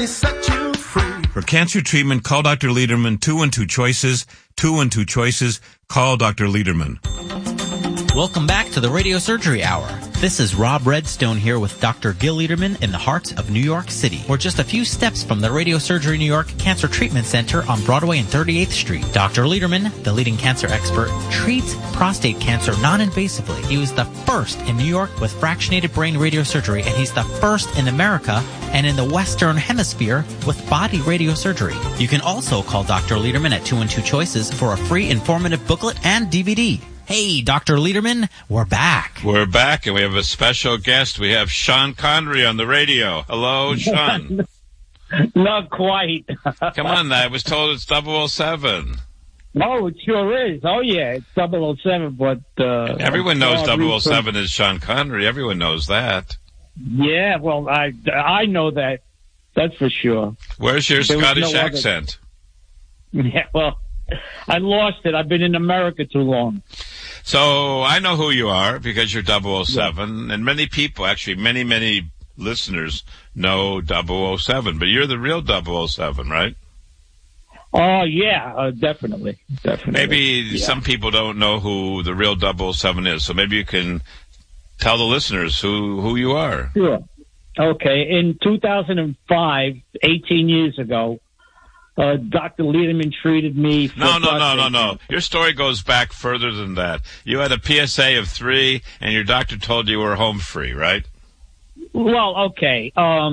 me set you free. For cancer treatment, call Dr. Lederman. 212 Choices. 212 Choices. Call Dr. Lederman. Welcome back to the Radio Surgery Hour. This is Rob Redstone here with Dr. Gil Lederman in the heart of New York City. We're just a few steps from the Radio Surgery New York Cancer Treatment Center on Broadway and 38th Street. Dr. Lederman, the leading cancer expert, treats prostate cancer non-invasively. He was the first in New York with fractionated brain radiosurgery, and he's the first in America and in the Western Hemisphere with body radiosurgery. You can also call Dr. Lederman at 212 Choices for a free informative booklet and DVD. Hey, Dr. Lederman, we're back. We're back, and we have a special guest. We have Sean Connery on the radio. Hello, Sean. Not quite. Come on, I was told it's 007. Oh, it sure is. Oh, yeah, it's 007, but... everyone knows 007 is Sean Connery. Everyone knows that. Yeah, well, I know that. That's for sure. Where's your Scottish accent? Yeah, well, I lost it. I've been in America too long. So I know who you are because you're 007, and many people, actually many listeners know 007, but you're the real 007, right? Oh, yeah, definitely. Maybe some people don't know who the real 007 is, so maybe you can tell the listeners who you are. Sure. Okay, in 2005, 18 years ago, Dr. Lederman treated me for... No. Your story goes back further than that. You had a PSA of 3, and your doctor told you were home free, right? Well, okay.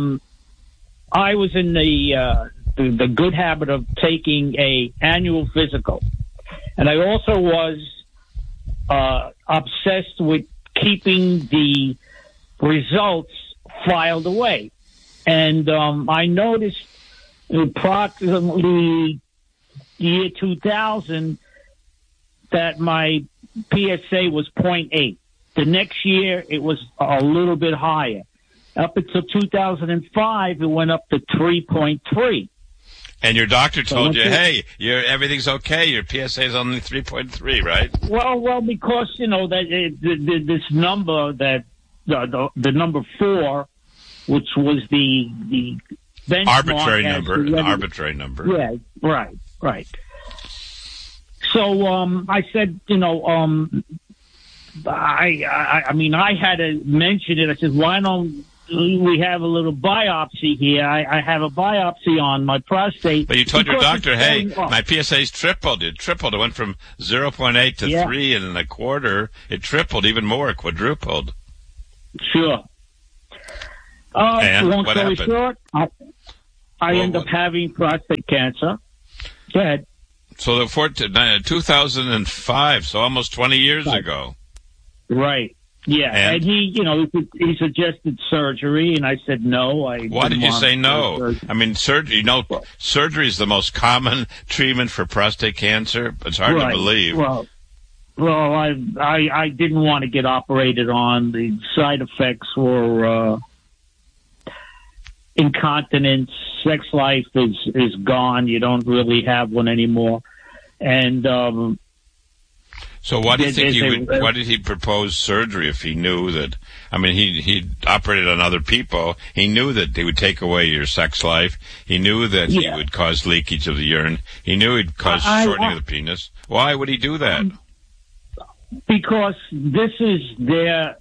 I was in the good habit of taking a annual physical. And I also was obsessed with keeping the results filed away. And I noticed approximately year 2000 that my PSA was 0.8. The next year it was a little bit higher. Up until 2005 it went up to 3.3. And your doctor told you, hey, everything's okay. Your PSA is only 3.3, right? Well, because that this number, that the number 4, which was the arbitrary number. Yeah, right. So I said, I mean, I had to mention it. I said, why don't we have a little biopsy here? I have a biopsy on my prostate. But you told your doctor, hey, my PSA's tripled. It tripled. It went from 0.8 to 3.25. It tripled, even more, quadrupled. Sure. And long what story happened? short, I end up having prostate cancer. Go ahead. So 2005, so almost 20 years ago. Right. Yeah. And he suggested surgery, and I said no. Why did you say no? I mean, surgery is the most common treatment for prostate cancer. It's hard to believe. Well, I didn't want to get operated on. The side effects were incontinence. Sex life is gone. You don't really have one anymore. And so why do you think why did he propose surgery if he knew that? I mean, he operated on other people. He knew that he would take away your sex life. He knew that he would cause leakage of the urine. He knew he'd cause shortening of the penis. Why would he do that? Because this is their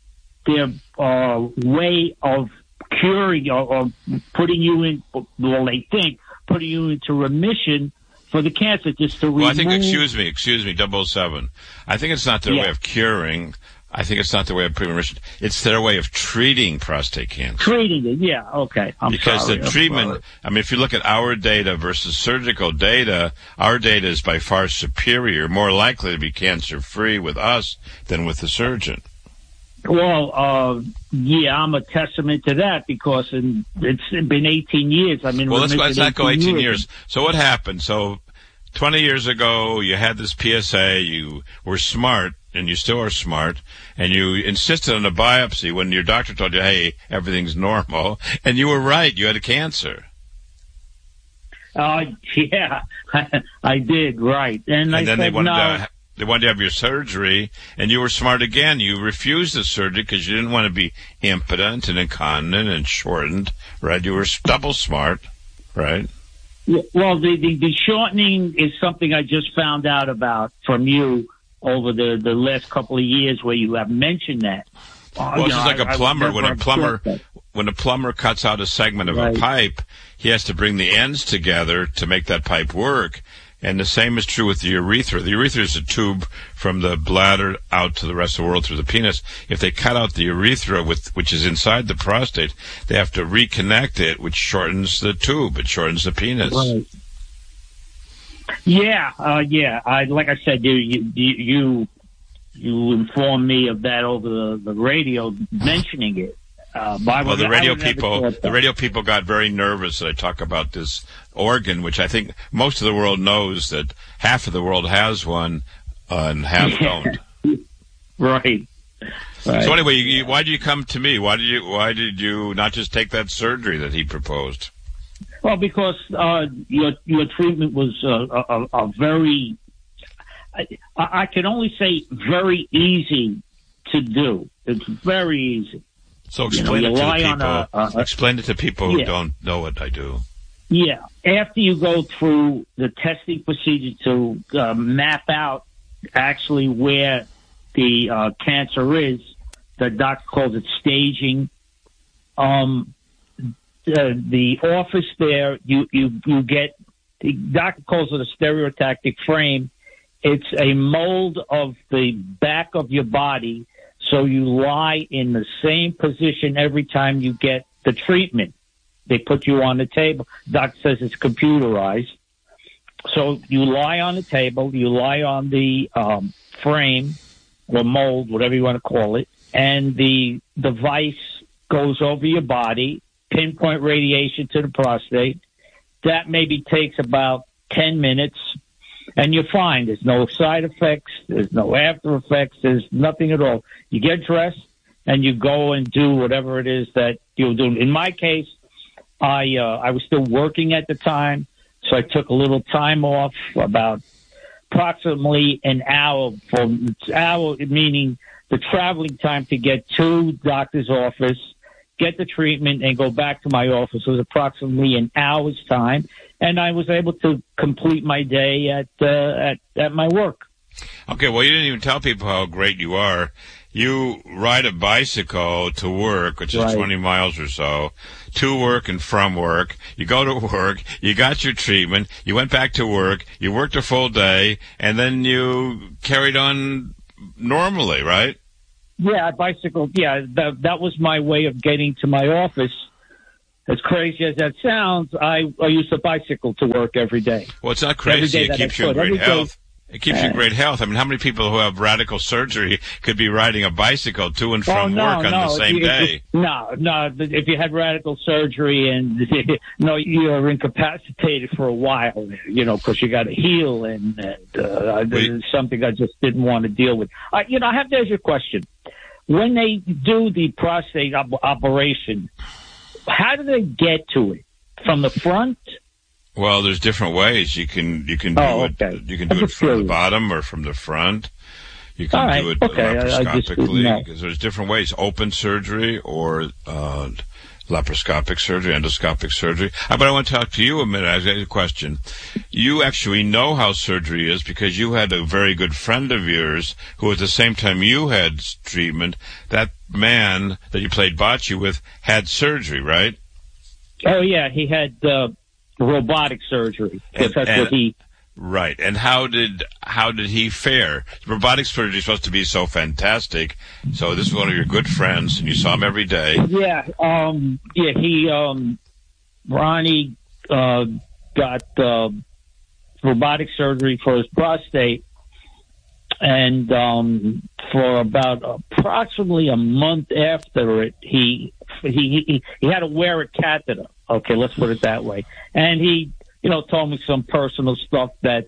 way of curing or putting you in, well, they think, putting you into remission for the cancer, just to remove... Well, I think, excuse me, 007. I think it's not their way of curing. I think it's not their way of prevention. It's their way of treating prostate cancer. Treating it, yeah, okay. Because the treatment, I mean, if you look at our data versus surgical data, our data is by far superior, more likely to be cancer-free with us than with the surgeon. Well, I'm a testament to that because it's been 18 years. I mean, well, let's not go 18 years. So what happened? So 20 years ago, you had this PSA, you were smart, and you still are smart, and you insisted on a biopsy when your doctor told you, hey, everything's normal, and you were right, you had a cancer. Yeah, I did, right. And I then said, they wanted they wanted to have your surgery, and you were smart again. You refused the surgery because you didn't want to be impotent and incontinent and shortened, right? You were double smart, right? Yeah, well, the shortening is something I just found out about from you over the last couple of years, where you have mentioned that. Well, it's just like a plumber. When a plumber cuts out a segment of a pipe, he has to bring the ends together to make that pipe work. And the same is true with the urethra. The urethra is a tube from the bladder out to the rest of the world through the penis. If they cut out the urethra, which is inside the prostate, they have to reconnect it, which shortens the tube. It shortens the penis. Right. Yeah. Like I said, you informed me of that over the radio, mentioning it. The radio people got very nervous that I talk about this organ, which I think most of the world knows that half of the world has one and half don't. Right. So anyway, why did you come to me? Why did you not just take that surgery that he proposed? Well, because your treatment was a very, I can only say very easy to do. It's very easy. So explain it to people who don't know what I do. Yeah. After you go through the testing procedure to map out actually where the cancer is, the doctor calls it staging. The office there, you get, the doctor calls it a stereotactic frame. It's a mold of the back of your body, so you lie in the same position every time you get the treatment. They put you on the table. Doctor says it's computerized. So you lie on the table, you lie on the frame or mold, whatever you want to call it, and the device goes over your body, pinpoint radiation to the prostate. That maybe takes about 10 minutes, and you're fine. There's no side effects. There's no after effects. There's nothing at all. You get dressed, and you go and do whatever it is that you'll do. In my case, I was still working at the time, so I took a little time off, about approximately an hour, meaning the traveling time to get to doctor's office, get the treatment, and go back to my office. It was approximately an hour's time, and I was able to complete my day at my work. Okay, well, you didn't even tell people how great you are. You ride a bicycle to work, which is 20 miles or so, to work and from work. You go to work, you got your treatment, you went back to work, you worked a full day, and then you carried on normally, right? Yeah, I bicycled. Yeah, that was my way of getting to my office. As crazy as that sounds, I used to bicycle to work every day. Well, it's not crazy. It keeps you in great health. It keeps you in great health. I mean, how many people who have radical surgery could be riding a bicycle to and from work on the same day? No. If you had radical surgery and you're incapacitated for a while, because you got to heal, and it's something I just didn't want to deal with. I have to ask you a question. When they do the prostate operation, how do they get to it? From the front? Well, there's different ways. You can do it. You can do it from the bottom or from the front. You can do it laparoscopically, because there's different ways: open surgery or laparoscopic surgery, endoscopic surgery. But I want to talk to you a minute. I have a question. You actually know how surgery is because you had a very good friend of yours who, at the same time you had treatment, that man that you played bocce with had surgery, right? Oh yeah, he had robotic surgery. Right. And how did he fare? Robotic surgery is supposed to be so fantastic. So this is one of your good friends, and you saw him every day. Yeah. Ronnie got robotic surgery for his prostate, and for about approximately a month after it, he had to wear a catheter. Okay, let's put it that way. And he, told me some personal stuff that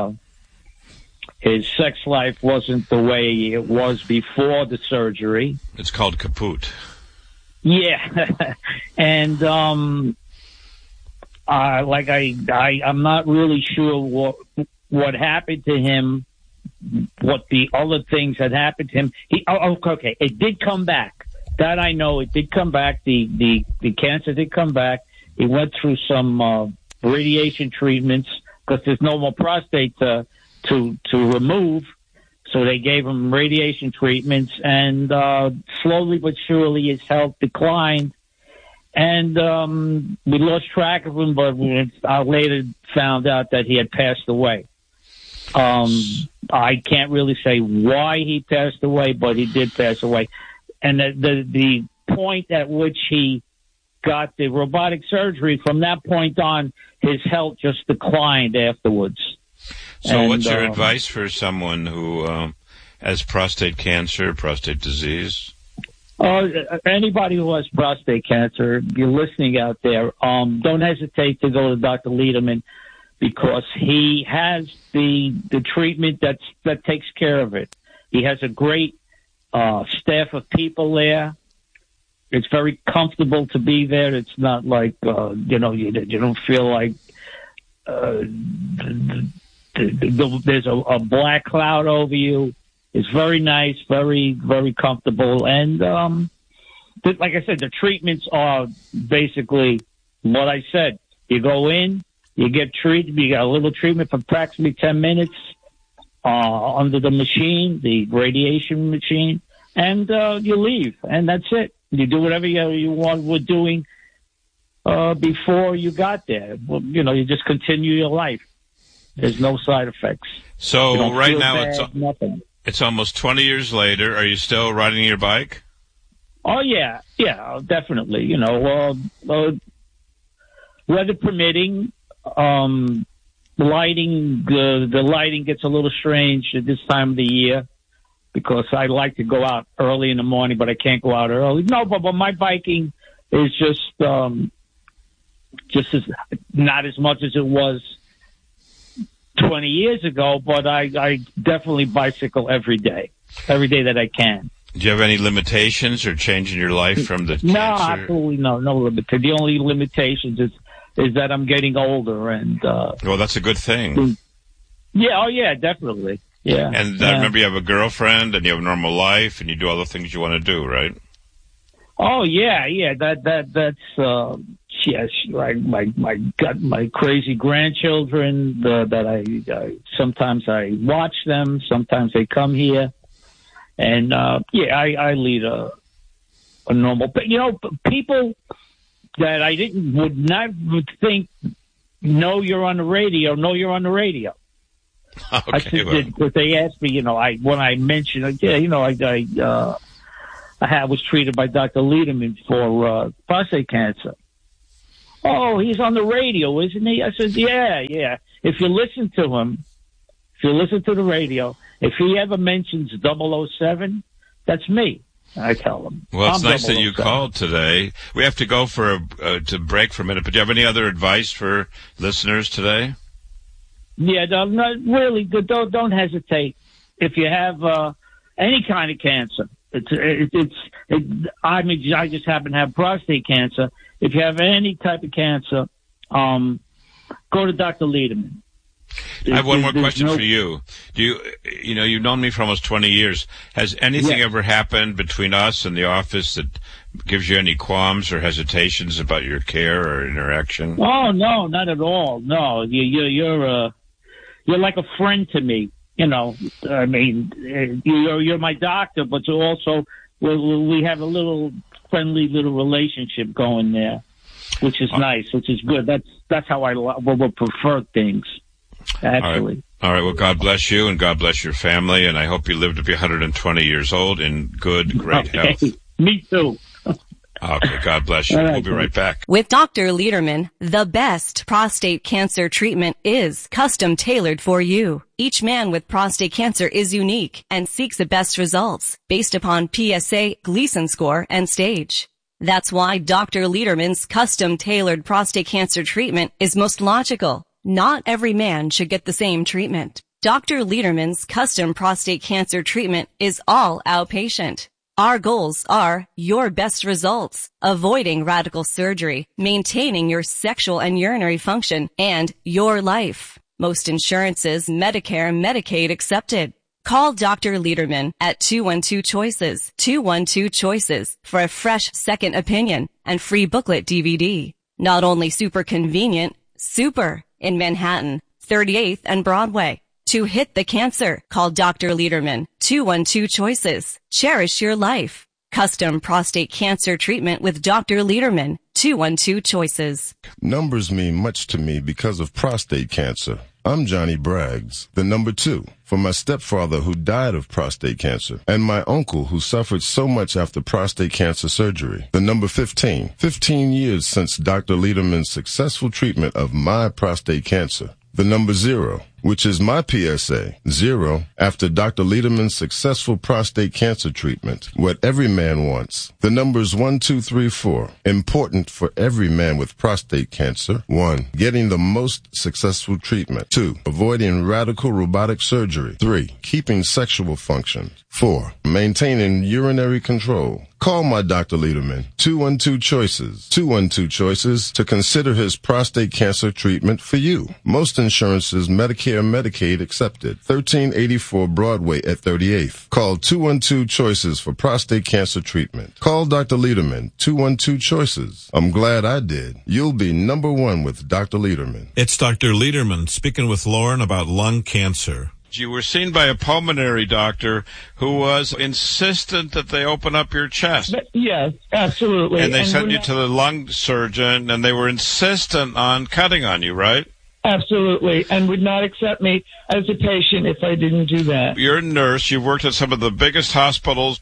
his sex life wasn't the way it was before the surgery. It's called kaput. Yeah. And I'm not really sure what happened to him what the other things that happened to him. Okay, it did come back. That I know, it did come back. The cancer did come back. He went through some radiation treatments because there's no more prostate to remove. So they gave him radiation treatments, and slowly but surely his health declined. And we lost track of him, but I later found out that he had passed away. I can't really say why he passed away, but he did pass away. And the point at which he got the robotic surgery, from that point on, his health just declined afterwards. So what's your advice for someone who has prostate cancer, prostate disease? Anybody who has prostate cancer, you're listening out there, don't hesitate to go to Dr. Lederman, because he has the treatment that takes care of it. He has a great staff of people there. It's very comfortable to be there. It's not like you don't feel like there's a black cloud over you. It's very nice, very, very comfortable. And like I said, the treatments are basically what I said. You go in, you get treated, you get a little treatment for approximately 10 minutes under the machine, the radiation machine, and you leave, and that's it. You do whatever you were doing before you got there. Well, you just continue your life. There's no side effects. So right now nothing. It's almost 20 years later. Are you still riding your bike? Oh, yeah, definitely. Weather permitting, the lighting gets a little strange at this time of the year because I like to go out early in the morning, but I can't go out early. No, but my biking is just as not as much as it was 20 years ago, but I definitely bicycle every day that I can. Do you have any limitations or change in your life from the cancer? No, absolutely no limitation. The only limitations is that I'm getting older, and well, that's a good thing. Yeah, oh yeah, definitely. Yeah. And I remember you have a girlfriend and you have a normal life and you do all the things you want to do, right? Oh yeah. That's yes, right. My crazy grandchildren that I sometimes I watch them, sometimes they come here, and I lead a normal. But people that I would not think know you're on the radio. Okay, because they asked me, when I mentioned, I was treated by Dr. Lederman for prostate cancer. Oh, he's on the radio, isn't he? I said, yeah. If you listen to him, if you listen to the radio, if he ever mentions 007, that's me. I tell him. Well, it's nice that you called today. We have to go to break for a minute, but do you have any other advice for listeners today? Yeah, not really. Don't hesitate. If you have any kind of cancer, I just happen to have prostate cancer. If you have any type of cancer, go to Dr. Lederman. I have one more question for you. You've known me for almost 20 years. Has anything ever happened between us and the office that gives you any qualms or hesitations about your care or interaction? Oh, no, not at all. No, you're like a friend to me. I mean, you're my doctor, but also we have a little friendly little relationship going there, which is nice, which is good. That's how I would prefer things. Actually. All right. Well, God bless you and God bless your family, and I hope you live to be 120 years old in good, great health. Me too. Okay, God bless you. We'll be right back. With Dr. Lederman, the best prostate cancer treatment is custom tailored for you. Each man with prostate cancer is unique and seeks the best results based upon PSA, Gleason score, and stage. That's why Dr. Lederman's custom tailored prostate cancer treatment is most logical. Not every man should get the same treatment. Dr. Lederman's custom prostate cancer treatment is all outpatient. Our goals are your best results, avoiding radical surgery, maintaining your sexual and urinary function, and your life. Most insurances, Medicare, Medicaid accepted. Call Dr. Lederman at 212-CHOICES, 212-CHOICES for a fresh second opinion and free booklet DVD. Not only super convenient, super in Manhattan, 38th and Broadway. To hit the cancer, call Dr. Lederman, 212-CHOICES. Cherish your life. Custom prostate cancer treatment with Dr. Lederman, 212-CHOICES. Numbers mean much to me because of prostate cancer. I'm Johnny Braggs, the number 2, for my stepfather who died of prostate cancer, and my uncle who suffered so much after prostate cancer surgery. The number 15, 15 years since Dr. Lederman's successful treatment of my prostate cancer. The number 0, which is my PSA, 0, after Dr. Lederman's successful prostate cancer treatment. What every man wants. The numbers 1, 2, 3, 4, important for every man with prostate cancer. 1, getting the most successful treatment. 2, avoiding radical robotic surgery. 3, keeping sexual function. 4, maintaining urinary control. Call my Dr. Lederman, 212-CHOICES, 212-CHOICES, to consider his prostate cancer treatment for you. Most insurances, Medicare, Medicaid accepted. 1384 Broadway at 38th. Call 212-CHOICES for prostate cancer treatment. Call Dr. Lederman, 212-CHOICES. I'm glad I did. You'll be number 1 with Dr. Lederman. It's Dr. Lederman speaking with Lauren about lung cancer. You were seen by a pulmonary doctor who was insistent that they open up your chest. Yes, absolutely. And they sent you to the lung surgeon, and they were insistent on cutting on you, right? Absolutely, and would not accept me as a patient if I didn't do that. You're a nurse. You've worked at some of the biggest hospitals,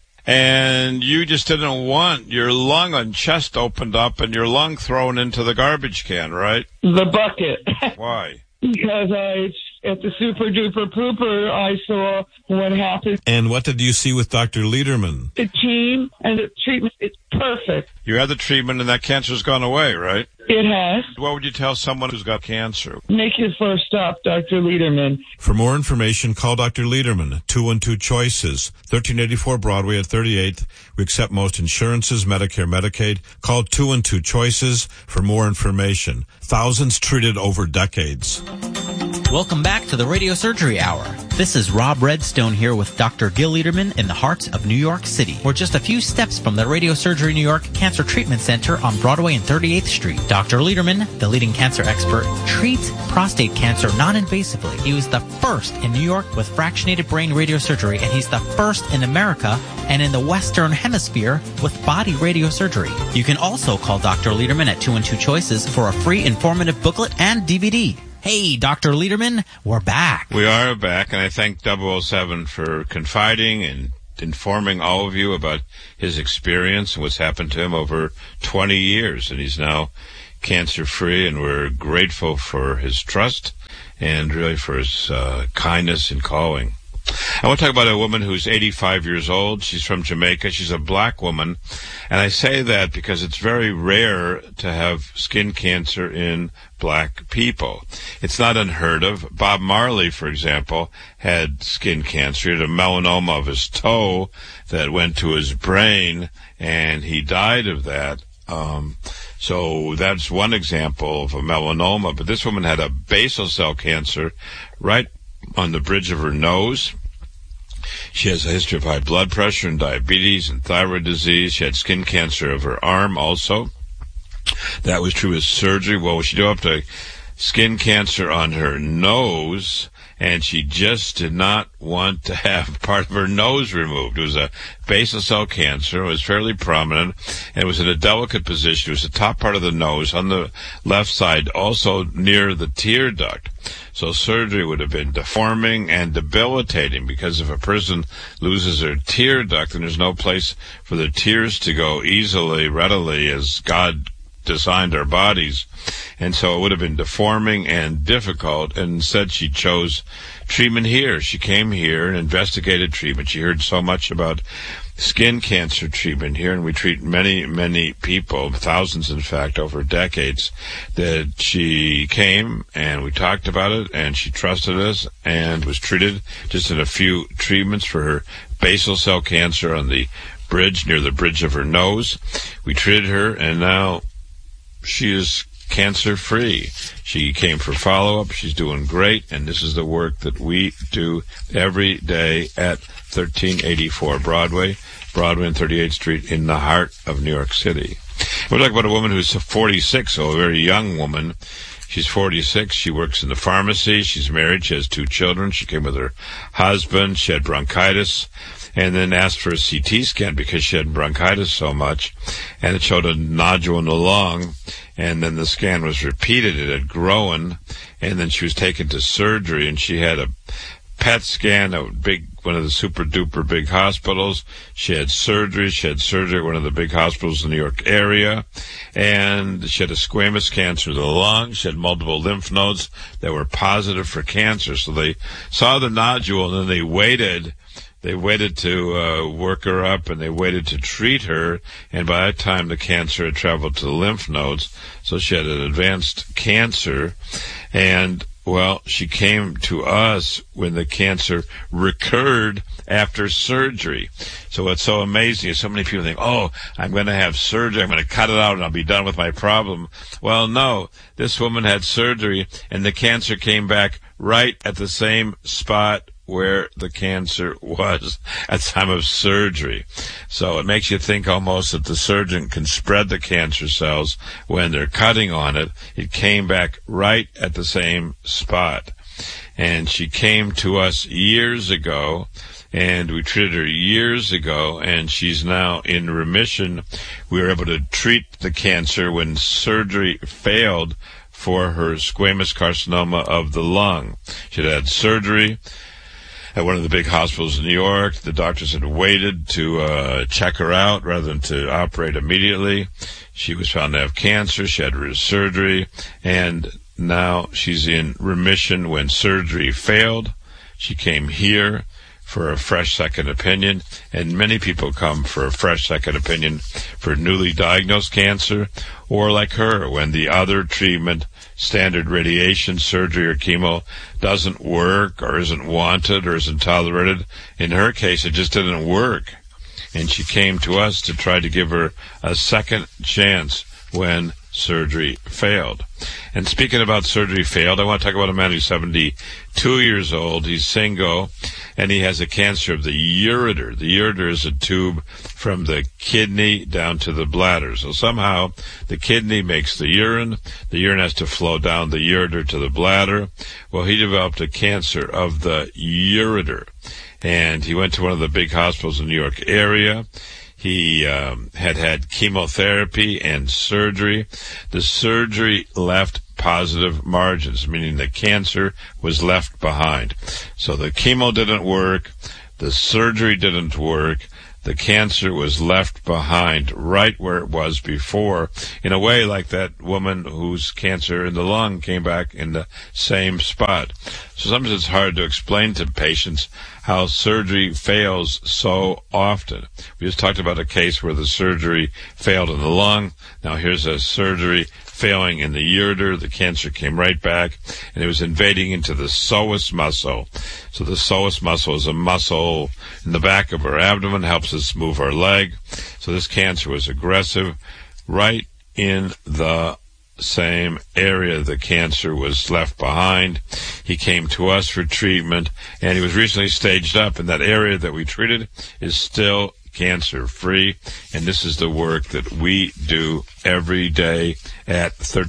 and you just didn't want your lung and chest opened up and your lung thrown into the garbage can, right? The bucket. Why? Because at the Super Duper Pooper, I saw what happened. And what did you see with Dr. Lederman? The team and the treatment is perfect. You had the treatment and that cancer's gone away, right? It has. What would you tell someone who's got cancer? Make your first stop, Dr. Lederman. For more information, call Dr. Lederman, 212-CHOICES, 1384 Broadway at 38th. We accept most insurances, Medicare, Medicaid. Call 212-CHOICES for more information. Thousands treated over decades. Welcome back to the Radio Surgery Hour. This is Rob Redstone here with Dr. Gil Lederman in the heart of New York City. We're just a few steps from the Radio Surgery New York Cancer Treatment Center on Broadway and 38th Street. Dr. Lederman, the leading cancer expert, treats prostate cancer non-invasively. He was the first in New York with fractionated brain radiosurgery, and he's the first in America and in the Western Hemisphere with body radiosurgery. You can also call Dr. Lederman at 212-CHOICES for a free informative booklet and DVD. Hey, Dr. Lederman, we're back. We are back, and I thank 007 for confiding and informing all of you about his experience and what's happened to him over 20 years. And he's now cancer-free, and we're grateful for his trust and really for his kindness in calling. I want to talk about a woman who's 85 years old. She's from Jamaica. She's a black woman. And I say that because it's very rare to have skin cancer in black people. It's not unheard of. Bob Marley, for example, had skin cancer. He had a melanoma of his toe that went to his brain, and he died of that. So that's one example of a melanoma. But this woman had a basal cell cancer right on the bridge of her nose. She has a history of high blood pressure and diabetes and thyroid disease. She had skin cancer of her arm also. That was true with surgery. Well, she developed a skin cancer on her nose, and she just did not want to have part of her nose removed. It was a basal cell cancer. It was fairly prominent, and it was in a delicate position. It was the top part of the nose on the left side, also near the tear duct. So surgery would have been deforming and debilitating, because if a person loses their tear duct, then there's no place for the tears to go easily, readily, as God designed our bodies. And so it would have been deforming and difficult, and instead she chose treatment here. She came here and investigated treatment. She heard so much about skin cancer treatment here, and we treat many, many people, thousands in fact, over decades, that she came and we talked about it, and she trusted us and was treated just in a few treatments for her basal cell cancer on the bridge, near the bridge of her nose. We treated her, and now she is cancer-free. She came for follow-up. She's doing great, and this is the work that we do every day at 1384 Broadway and 38th Street in the heart of New York City. We're talking about a woman who's 46, so a very young woman. She's 46. She works in the pharmacy. She's married. She has 2 children. She came with her husband. She had bronchitis and then asked for a CT scan because she had bronchitis so much, and it showed a nodule in the lung, and then the scan was repeated. It had grown, and then she was taken to surgery, and she had a PET scan at one of the super-duper big hospitals. She had surgery at one of the big hospitals in the New York area, and she had a squamous cancer of the lung. She had multiple lymph nodes that were positive for cancer, so they saw the nodule, and then they waited to work her up, and they waited to treat her, and by that time the cancer had traveled to the lymph nodes, so she had an advanced cancer, and, well, she came to us when the cancer recurred after surgery. So what's so amazing is so many people think, oh, I'm going to have surgery, I'm going to cut it out, and I'll be done with my problem. Well, no, this woman had surgery, and the cancer came back right at the same spot where the cancer was at the time of surgery. So it makes you think almost that the surgeon can spread the cancer cells when they're cutting on it. It came back right at the same spot. And she came to us years ago, and we treated her years ago, and she's now in remission. We were able to treat the cancer when surgery failed for her squamous carcinoma of the lung. She'd had surgery at one of the big hospitals in New York. The doctors had waited to check her out rather than to operate immediately. She was found to have cancer. She had surgery, and now she's in remission when surgery failed. She came here for a fresh second opinion, and many people come for a fresh second opinion for newly diagnosed cancer, or like her, when the other treatment, standard radiation, surgery, or chemo doesn't work, or isn't wanted, or isn't tolerated. In her case, it just didn't work, and she came to us to try to give her a second chance when surgery failed. And speaking about surgery failed, I want to talk about a man who's 72 years old. He's single, and he has a cancer of the ureter. The ureter is a tube from the kidney down to the bladder. So somehow the kidney makes the urine has to flow down the ureter to the bladder. Well, he developed a cancer of the ureter, and he went to one of the big hospitals in the New York area. He had chemotherapy and surgery. The surgery left positive margins, meaning the cancer was left behind. So the chemo didn't work, the surgery didn't work, the cancer was left behind right where it was before, in a way like that woman whose cancer in the lung came back in the same spot. So sometimes it's hard to explain to patients how surgery fails so often. We just talked about a case where the surgery failed in the lung. Now here's a surgery failing in the ureter. The cancer came right back, and it was invading into the psoas muscle. So the psoas muscle is a muscle in the back of her abdomen, helps us move our leg. So this cancer was aggressive right in the same area the cancer was left behind. He came to us for treatment, and he was recently staged up, and that area that we treated is still cancer-free, and this is the work that we do every day at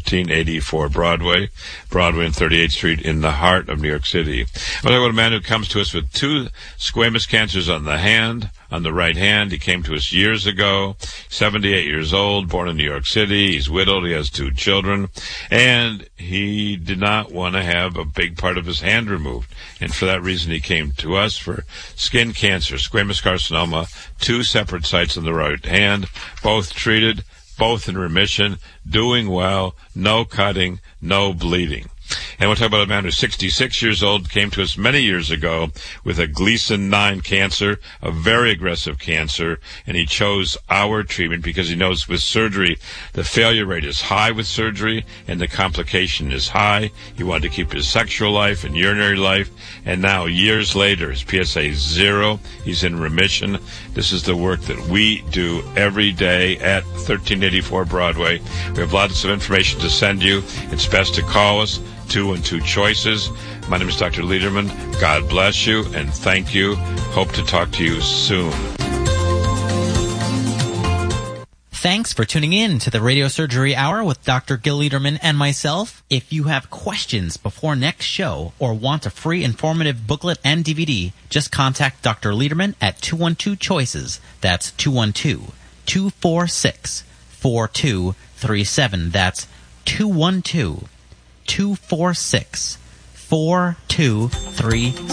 1384 Broadway and 38th Street in the heart of New York City. I'm talking about a man who comes to us with 2 squamous cancers on the right hand. He came to us years ago, 78 years old, born in New York City. He's widowed. He has 2 children, and he did not want to have a big part of his hand removed. And for that reason, he came to us for skin cancer, squamous carcinoma, 2 separate sites on the right hand, both treated, both in remission, doing well, no cutting, no bleeding. And we'll talk about a man who's 66 years old, came to us many years ago with a Gleason 9 cancer, a very aggressive cancer, and he chose our treatment because he knows with surgery the failure rate is high with surgery and the complication is high. He wanted to keep his sexual life and urinary life, and now years later his PSA is 0. He's in remission. This is the work that we do every day at 1384 Broadway. We have lots of information to send you. It's best to call us, 212-CHOICES. My name is Dr. Lederman. God bless you, and thank you. Hope to talk to you soon. Thanks for tuning in to the Radio Surgery Hour with Dr. Gil Lederman and myself. If you have questions before next show or want a free informative booklet and DVD, just contact Dr. Lederman at 212-CHOICES. That's 212-246-4237. That's 212-246-4237.